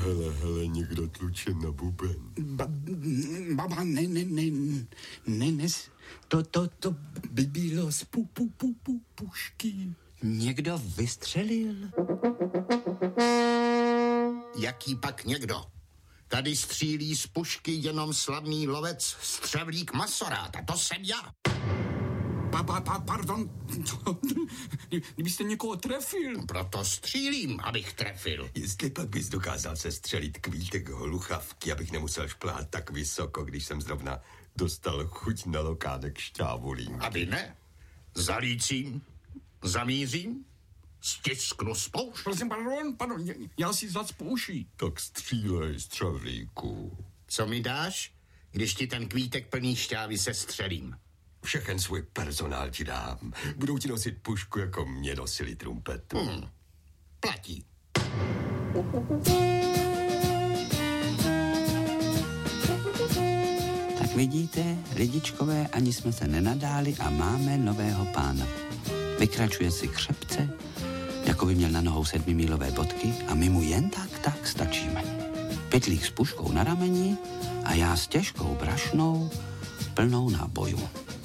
Hele, někdo tluče na buben. Baba, ne, to by bylo z pušky. Někdo vystřelil. Jaký pak někdo? Tady střílí z pušky jenom slavný lovec Střevlík Masorád, a to jsem já. Pardon, kdybyste někoho trefil. Proto střílím, abych trefil. Jestli pak bys dokázal se střelit kvítek holuchavky, abych nemusel šplhat tak vysoko, když jsem zrovna dostal chuť na lokánek šťávulím. Aby ne? Zalícím, zamířím, stisknu spoušť. Prosím, pardon, já si zacpu uší. Tak střílej, Střevlíku. Co mi dáš, když ti ten kvítek plný šťávy sestřelím? Všechen svůj personál ti dám. Budou ti nosit pušku, jako mě nosili trumpetu. Platí. Tak vidíte, lidičkové, ani jsme se nenadáli a máme nového pána. Vykračuje si křepce, jako by měl na nohou 7mílové bodky a my mu jen tak stačíme. Pytlík s puškou na rameni a já s těžkou brašnou plnou nábojů.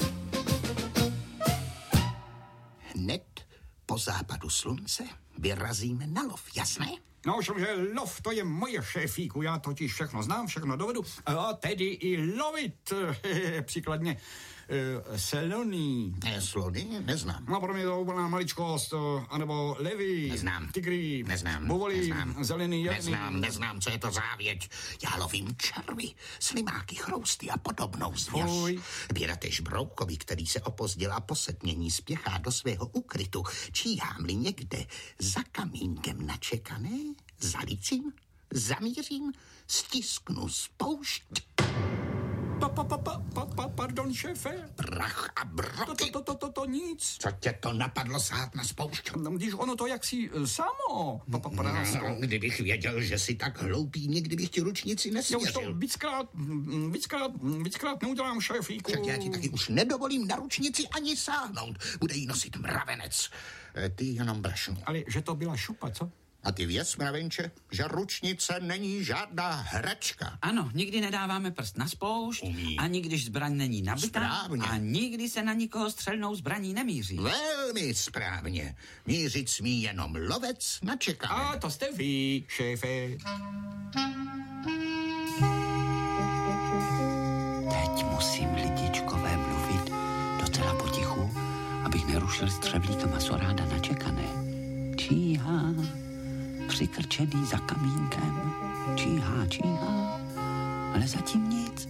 Hned po západu slunce vyrazíme na lov, jasné? No, že lov, to je moje, šéfíku, já totiž všechno znám, všechno dovedu, a tedy i lovit, příkladně seloný. Slony neznám. No, pro mě to úplná maličkost, anebo levy, Neznám. tygry, Neznám. buvoli, Neznám. zelený, jarný. Neznám, co je to závěť. Já lovím červy, slimáky, chrousty a podobnou zvěř. Fuj. Běratež Broukovi, který se opozdil a po setmění spěchá do svého ukrytu, číhám-li někde za kamínkem načekané, zalícím, zamířím, stisknu spoušť. Pardon, šéfe. Prach a broky. To nic. Co tě to napadlo sát na spoušť? Když ono to jaksi samo. Kdybych věděl, že jsi tak hloupý, nikdy bych ti ručnici Já už to nesvěřil. víckrát neudělám, šéfíku. Tak já ti taky už nedovolím na ručnici ani sáhnout. Bude jí nosit mravenec. Ty jenom brašnu. Ale že to byla šupa, co? A ty věc, mravenče, že ručnice není žádná hračka. Ano, nikdy nedáváme prst na spoušť, Umí. ani když zbraň není nabitá, Správně. a nikdy se na nikoho střelnou zbraní nemíří. Velmi správně. Mířit smí jenom lovec na čekané. A to jste vy, šéfe. Teď musím, lidičkové, mluvit docela potichu, abych nerušil Střevlíka Masoráda na čekané. Číhá, přikrčený za kamínkem. Číhá, ale zatím nic.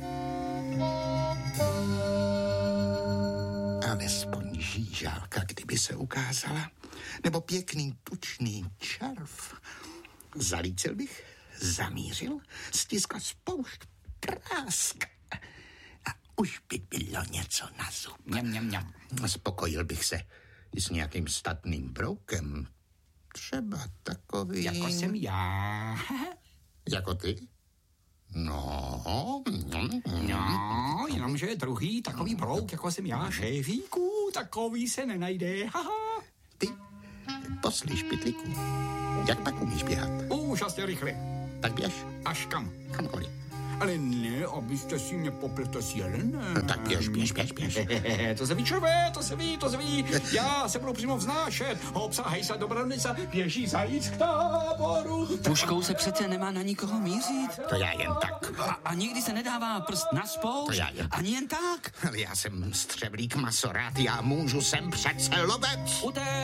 Alespoň žížálka, kdyby se ukázala. Nebo pěkný tučný červ. Zalícil bych, zamířil, stiskl spoušť, prásk. A už by bylo něco na zub. Mňam. Spokojil bych se i s nějakým statným broukem. Třeba takový... Jako jsem já. Jako ty? No, Jenomže druhý takový brouk, jako jsem já, šéfíku, takový se nenajde. Haha. ty, poslíš pytlíku. Jak pak umíš běhat? Úžasně rychle. Tak běž, Až kam? kamkoliv. Ale ne, abyste si nepopletl s jelenem. No, tak běž. To se ví, červé, to se ví. Já se budu přímo vznášet. Obsahaj se do branice, běží zajíc k táboru. Puškou se přece nemá na nikoho mířit. To já jen tak. A nikdy se nedává prst na spoušť, To já jen tak. ani jen tak. Ale já jsem Střevlík Masorád, já můžu, jsem přece lovec. U té